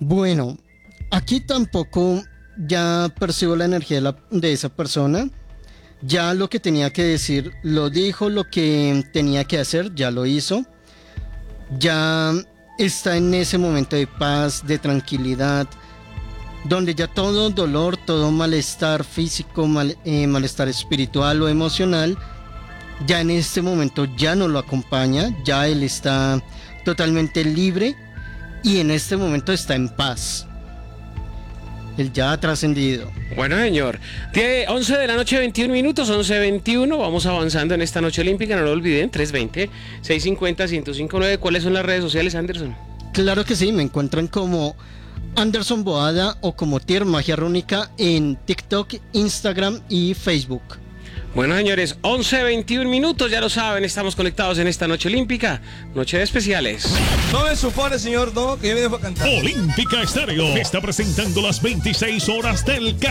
Bueno, aquí tampoco ya percibo la energía de esa persona. Ya lo que tenía que decir lo dijo, lo que tenía que hacer ya lo hizo. Ya está en ese momento de paz, de tranquilidad, donde ya todo dolor, todo malestar físico, malestar espiritual o emocional, ya en este momento ya no lo acompaña, ya él está totalmente libre y en este momento está en paz. Él ya ha trascendido. Bueno, señor. 11 de la noche, 21 minutos, 11:21. Vamos avanzando en esta noche olímpica. No lo olviden, 320-650-1059. ¿Cuáles son las redes sociales, Anderson? Claro que sí, me encuentran como Anderson Boada o como Tier Magia Rúnica en TikTok, Instagram y Facebook. Bueno, señores, 11:21 minutos, ya lo saben, estamos conectados en esta noche olímpica, noche de especiales. No me supone, señor, no, que yo vine a cantar. Olímpica Estéreo está presentando las 26 horas del Caribe.